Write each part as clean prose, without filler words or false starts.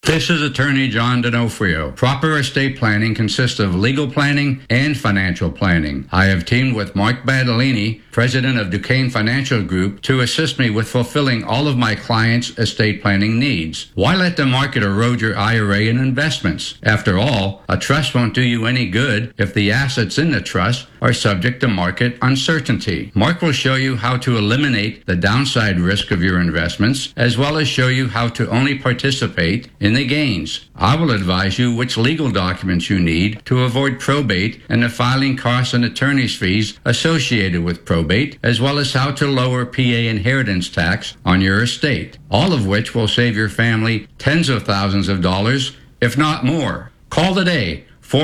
This is Attorney John D'Onofrio. Proper estate planning consists of legal planning and financial planning. I have teamed with Mark Badalini, president of Duquesne Financial Group, to assist me with fulfilling all of my clients' estate planning needs. Why let the market erode your IRA and investments? After all, a trust won't do you any good if the assets in the trust are subject to market uncertainty. Mark will show you how to eliminate the downside risk of your investments, as well as show you how to only participate in the gains. I will advise you which legal documents you need to avoid probate and the filing costs and attorney's fees associated with probate, as well as how to lower PA inheritance tax on your estate, all of which will save your family tens of thousands of dollars, if not more. Call today,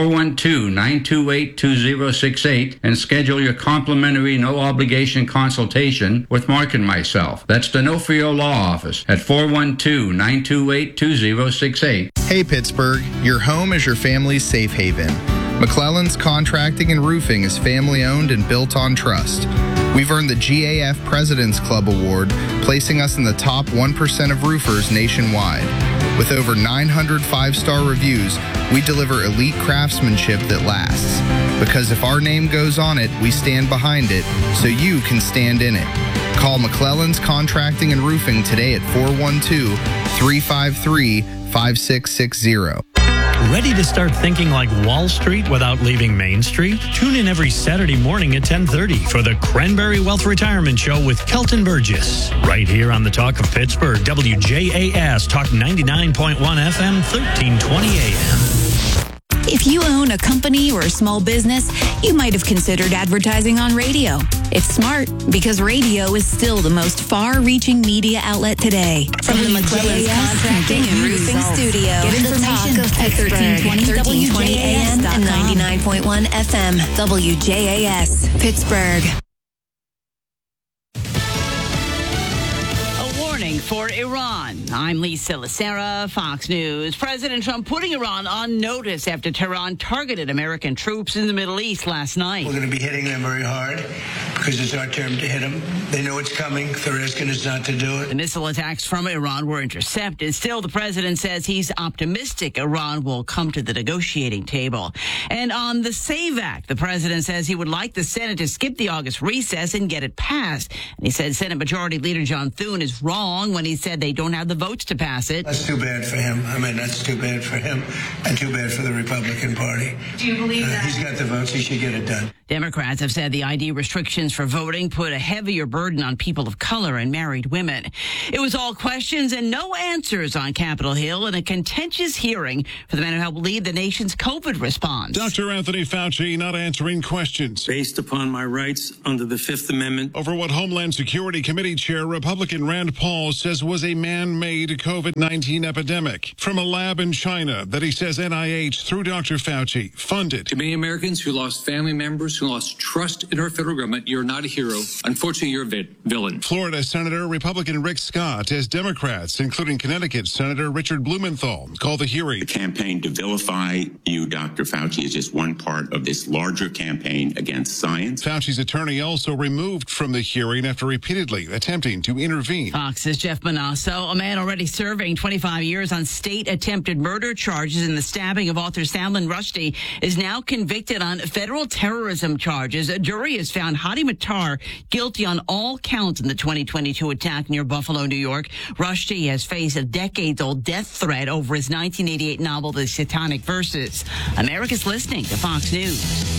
412-928-2068, and schedule your complimentary no-obligation consultation with Mark and myself. That's D'Onofrio Law Office at 412-928-2068. Hey Pittsburgh, your home is your family's safe haven. McClellan's Contracting and Roofing is family-owned and built on trust. We've earned the GAF President's Club Award, placing us in the top 1% of roofers nationwide. With over 900 five-star reviews, we deliver elite craftsmanship that lasts. Because if our name goes on it, we stand behind it, so you can stand in it. Call McClellan's Contracting and Roofing today at 412-353-5660. Ready to start thinking like Wall Street without leaving Main Street? Tune in every Saturday morning at 10:30 for the Cranberry Wealth Retirement Show with Kelton Burgess. Right here on the Talk of Pittsburgh, WJAS, Talk 99.1 FM, 1320 AM. If you own a company or a small business, you might have considered advertising on radio. It's smart because radio is still the most far-reaching media outlet today. From the McClellan's Contracting and Roofing Studio. Get information at 1320 WJAS and 99.1 FM WJAS, Pittsburgh. For Iran. I'm Lisa Lacera, Fox News. President Trump putting Iran on notice after Tehran targeted American troops in the Middle East last night. We're going to be hitting them very hard because it's our turn to hit them. They know it's coming. They're asking us not to do it. The missile attacks from Iran were intercepted. Still, the president says he's optimistic Iran will come to the negotiating table. And on the SAVE Act, the president says he would like the Senate to skip the August recess and get it passed. And he said Senate Majority Leader John Thune is wrong when he said they don't have the votes to pass it. That's too bad for him. I mean, that's too bad for him and too bad for the Republican Party. Do you believe that? He's got the votes. He should get it done. Democrats have said the ID restrictions for voting put a heavier burden on people of color and married women. It was all questions and no answers on Capitol Hill in a contentious hearing for the man who helped lead the nation's COVID response. Dr. Anthony Fauci not answering questions. Based upon my rights under the Fifth Amendment. Over what Homeland Security Committee Chair Republican Rand Paul says was a man-made COVID-19 epidemic from a lab in China that he says NIH, through Dr. Fauci, funded. To many Americans who lost family members, who lost trust in our federal government, you're not a hero. Unfortunately, you're a villain. Florida Senator Republican Rick Scott, as Democrats, including Connecticut Senator Richard Blumenthal, call the hearing. The campaign to vilify you, Dr. Fauci, is just one part of this larger campaign against science. Fauci's attorney also removed from the hearing after repeatedly attempting to intervene. Fox's Jeff Manasso, a man already serving 25 years on state attempted murder charges in the stabbing of author Salman Rushdie, is now convicted on federal terrorism charges. A jury has found Hadi Matar guilty on all counts in the 2022 attack near Buffalo, New York. Rushdie has faced a decades-old death threat over his 1988 novel, The Satanic Verses. America's listening to Fox News.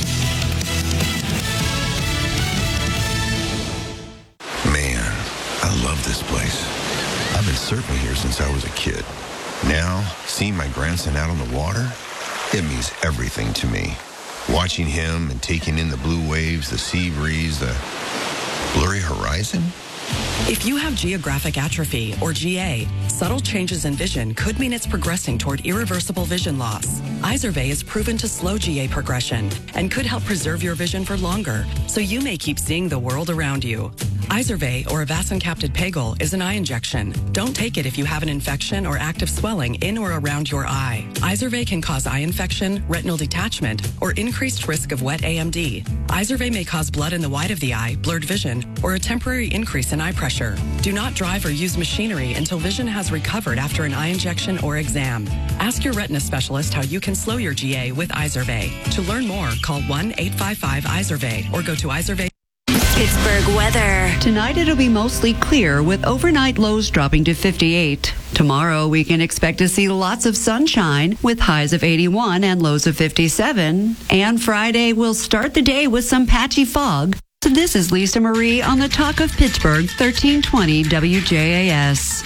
Man, I love this place. I've been surfing here since I was a kid. Now, seeing my grandson out on the water, it means everything to me. Watching him and taking in the blue waves, the sea breeze, the blurry horizon. If you have geographic atrophy, or GA, subtle changes in vision could mean it's progressing toward irreversible vision loss. Izervay is proven to slow GA progression and could help preserve your vision for longer, so you may keep seeing the world around you. Izervay, or avacincaptad pegol, is an eye injection. Don't take it if you have an infection or active swelling in or around your eye. Izervay can cause eye infection, retinal detachment, or increased risk of wet AMD. Izervay may cause blood in the white of the eye, blurred vision, or a temporary increase in eye pressure. Do not drive or use machinery until vision has recovered after an eye injection or exam. Ask your retina specialist how you can slow your GA with Izervay. To learn more, call 1-855-IZERVAY or go to Izervay. Pittsburgh weather. Tonight it'll be mostly clear with overnight lows dropping to 58. Tomorrow we can expect to see lots of sunshine with highs of 81 and lows of 57. And Friday we'll start the day with some patchy fog. So this is Lisa Marie on the Talk of Pittsburgh, 1320 WJAS.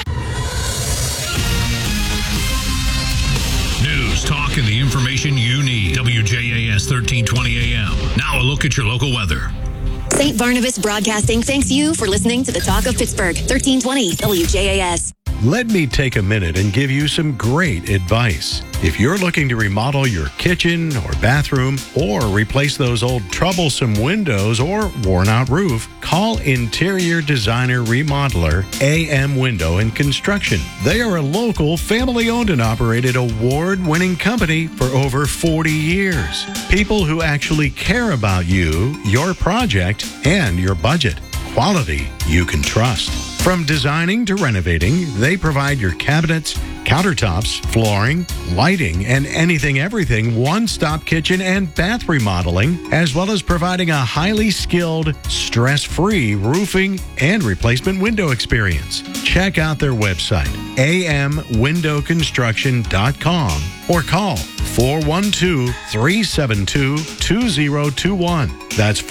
News, talk, and the information you need. WJAS 1320 AM. Now a look at your local weather. St. Barnabas Broadcasting thanks you for listening to the Talk of Pittsburgh, 1320 WJAS. Let me take a minute and give you some great advice. If you're looking to remodel your kitchen or bathroom or replace those old troublesome windows or worn-out roof, call Interior Designer Remodeler AM Window and Construction. They are a local, family-owned and operated, award-winning company for over 40 years. People who actually care about you, your project, and your budget. Quality you can trust. From designing to renovating, they provide your cabinets, countertops, flooring, lighting, and everything one-stop kitchen and bath remodeling, as well as providing a highly skilled, stress-free roofing and replacement window experience. Check out their website, amwindowconstruction.com, or call 412-372-2021. That's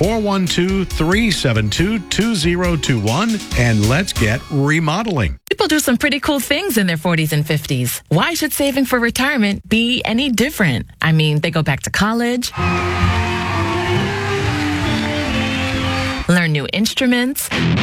412-372-2021, and let's get remodeling. People do some pretty cool things in their 40s and 50s. Why should saving for retirement be any different? I mean, they go back to college, learn new instruments,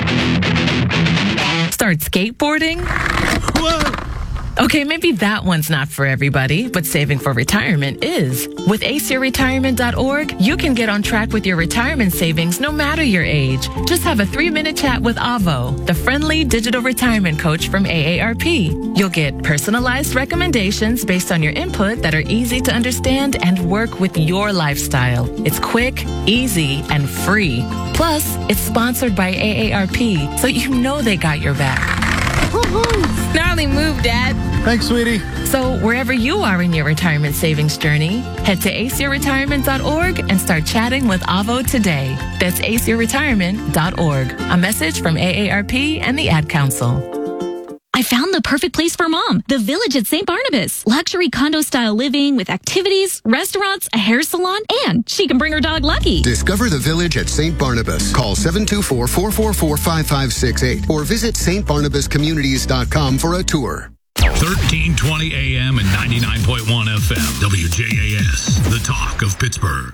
start skateboarding. What? Okay, maybe that one's not for everybody, but saving for retirement is. With aceyourretirement.org, you can get on track with your retirement savings no matter your age. Just have a 3-minute chat with Avo, the friendly digital retirement coach from AARP. You'll get personalized recommendations based on your input that are easy to understand and work with your lifestyle. It's quick, easy, and free. Plus, it's sponsored by AARP, so you know they got your back. Gnarly move, Dad. Thanks, sweetie. So wherever you are in your retirement savings journey, head to aceyourretirement.org and start chatting with Avo today. That's aceyourretirement.org. A message from AARP and the Ad Council. I found the perfect place for Mom, the Village at St. Barnabas. Luxury condo-style living with activities, restaurants, a hair salon, and she can bring her dog Lucky. Discover the Village at St. Barnabas. Call 724-444-5568 or visit stbarnabascommunities.com for a tour. 1320 AM and 99.1 FM. WJAS, the talk of Pittsburgh.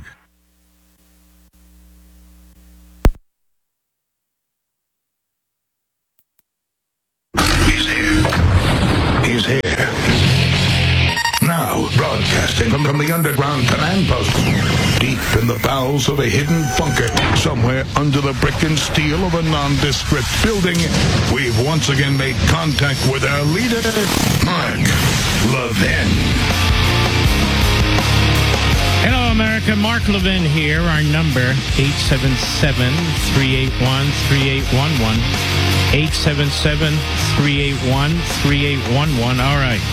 He's here. Now, broadcasting from the underground command post, deep in the bowels of a hidden bunker, somewhere under the brick and steel of a nondescript building, we've once again made contact with our leader, Mark Levin. Hello, America. Mark Levin here. Our number, 877-381-3811. 877-381-3811. All right.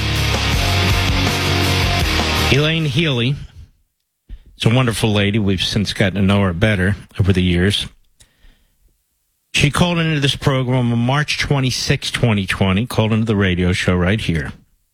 Elaine Healy. It's a wonderful lady. We've since gotten to know her better over the years. She called into this program on March 26, 2020, called into the radio show right here,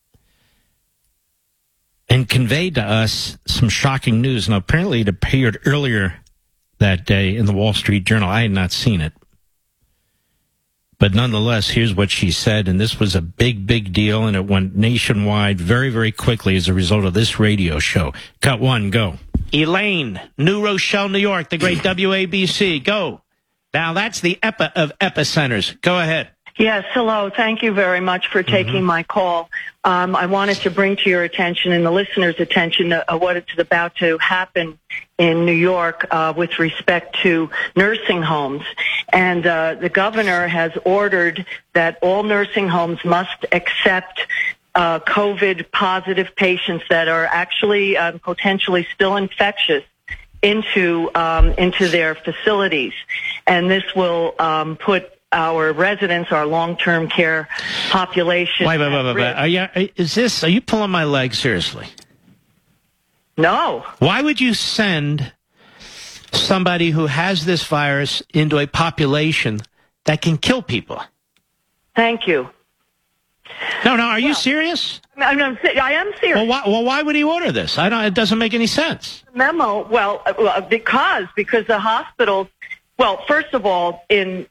and conveyed to us some shocking news. Now, apparently it appeared earlier that day in the Wall Street Journal. I had not seen it. But nonetheless, here's what she said, and this was a big, big deal, and it went nationwide very, very quickly as a result of this radio show. Cut one, go. Elaine, New Rochelle, New York, the great WABC, go. Now, that's the of epicenters. Go ahead. Yes, hello. Thank you very much for taking my call. I wanted to bring to your attention and the listeners' attention what is about to happen in New York with respect to nursing homes. And the governor has ordered that all nursing homes must accept COVID-positive patients that are actually potentially still infectious into their facilities. And this will put our residents, our long-term care population. Wait. Are you pulling my leg seriously? No. Why would you send somebody who has this virus into a population that can kill people? Thank you. No. Are you serious? I am serious. Well, why would he order this? It doesn't make any sense. Memo. Because the hospitals. Well, first of all,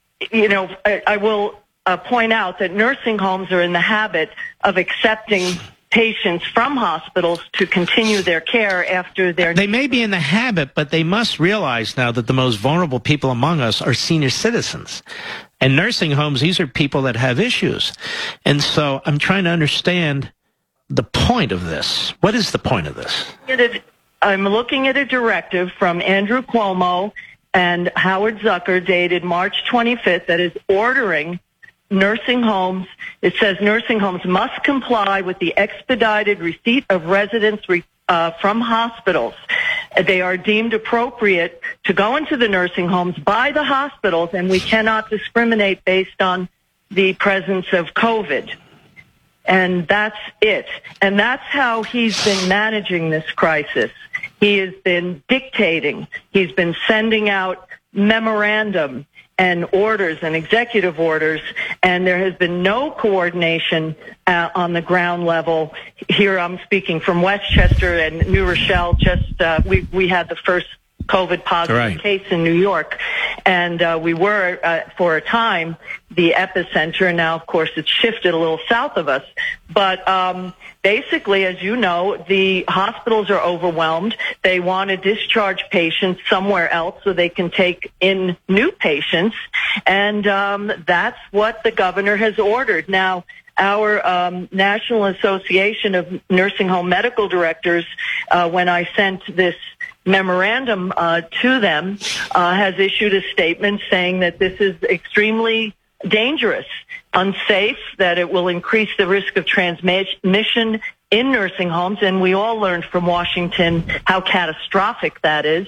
I will point out that nursing homes are in the habit of accepting patients from hospitals to continue their care after their... They may be in the habit, but they must realize now that the most vulnerable people among us are senior citizens. And nursing homes, these are people that have issues. And so I'm trying to understand the point of this. What is the point of this? I'm looking at a directive from Andrew Cuomo and Howard Zucker dated March 25th that is ordering nursing homes. It says nursing homes must comply with the expedited receipt of residents from hospitals. They are deemed appropriate to go into the nursing homes by the hospitals, and we cannot discriminate based on the presence of COVID. And that's it. And that's how he's been managing this crisis. He has been dictating. He's been sending out memorandum and orders and executive orders, and there has been no coordination on the ground level. Here I'm speaking from Westchester and New Rochelle. We had the first COVID positive case in New York, and we were, for a time, the epicenter, and now, of course, it's shifted a little south of us. But basically, as you know, the hospitals are overwhelmed. They want to discharge patients somewhere else so they can take in new patients, and that's what the governor has ordered. Now, our National Association of Nursing Home Medical Directors, when I sent this memorandum to them, has issued a statement saying that this is extremely dangerous, unsafe, that it will increase the risk of transmission in nursing homes, and we all learned from Washington how catastrophic that is.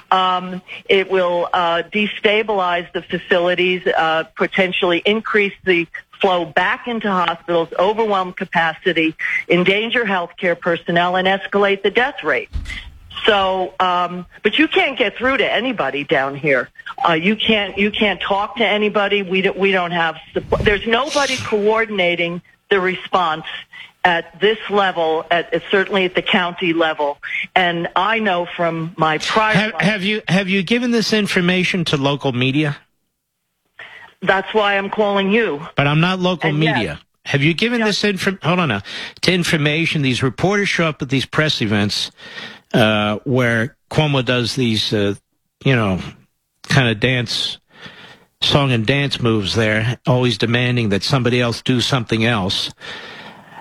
It will destabilize the facilities, potentially increase the flow back into hospitals, overwhelm capacity, endanger healthcare personnel, and escalate the death rate. So, but you can't get through to anybody down here. You can't talk to anybody. We don't have support. There's nobody coordinating the response at this level, certainly at the county level. And I know from my prior have you given this information to local media? That's why I'm calling you. But I'm not local media. Yes. Have you given this to information? These reporters show up at these press events where Cuomo does these, kind of song and dance moves there, always demanding that somebody else do something else.